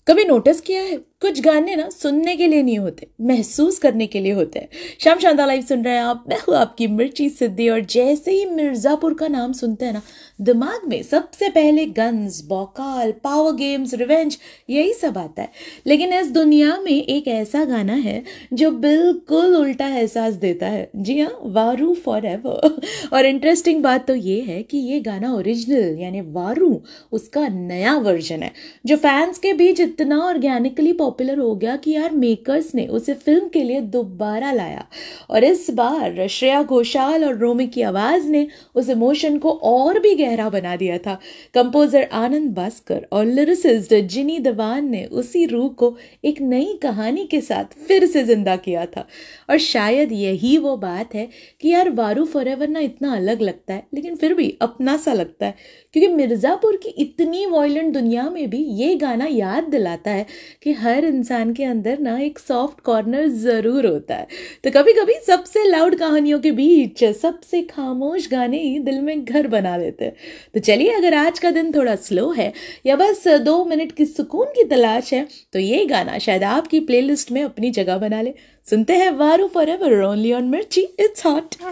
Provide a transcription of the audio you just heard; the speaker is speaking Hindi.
कभी नोटिस किया है कुछ गाने ना सुनने के लिए नहीं होते, महसूस करने के लिए होते हैं। शाम शांता लाइव सुन रहे हैं आप, मैं हूँ आपकी मिर्ची सिद्धि। और जैसे ही मिर्जापुर का नाम सुनते हैं ना, दिमाग में सबसे पहले गन्स, बौकाल, पावर गेम्स, रिवेंज, यही सब आता है। लेकिन इस दुनिया में एक ऐसा गाना है जो बिल्कुल उल्टा एहसास देता है। जी हाँ, वारू फॉर एवर। और इंटरेस्टिंग बात तो ये है कि ये गाना ओरिजिनल यानी वारू उसका नया वर्जन है, जो फैंस के बीच इतना ऑर्गेनिकली पॉपुलर हो गया कि यार मेकर्स ने उसे फिल्म के लिए दोबारा लाया। और इस बार श्रेया घोषाल और रोमी की आवाज ने उस इमोशन को और भी गहरा बना दिया था। कंपोजर आनंद भास्कर और लिरिसिस्ट जिनी दीवान ने उसी रूह को एक नई कहानी के साथ फिर से जिंदा किया था। और शायद यही वो बात है कि यार वारू फॉरएवर ना इतना अलग लगता है लेकिन फिर भी अपना सा लगता है, क्योंकि मिर्जापुर की इतनी वॉयलेंट दुनिया में भी ये गाना याद दिलाता है कि हर इंसान के अंदर ना एक सॉफ्ट कॉर्नर जरूर होता है। तो कभी कभी सबसे लाउड कहानियों के बीच सबसे खामोश गाने ही दिल में घर बना देते हैं। तो चलिए, अगर आज का दिन थोड़ा स्लो है या बस 2 मिनट की सुकून की तलाश है तो ये गाना शायद आपकी प्लेलिस्ट में अपनी जगह बना ले। सुनते हैं वारू फॉरएवर ओनली ऑन मिर्ची, इट्स हॉट।